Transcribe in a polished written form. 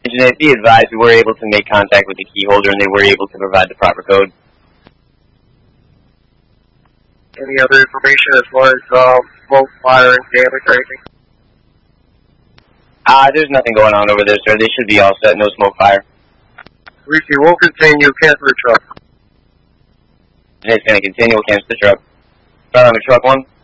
Be advised, we were able to make contact with the key holder, and they were able to provide the proper code. Any other information as far as smoke, fire, and damage or anything? There's nothing going on over there, sir. They should be all set. No smoke, fire. Reese will continue. Cancel the truck. It's going to continue. Cancel the truck. Start on the truck 1.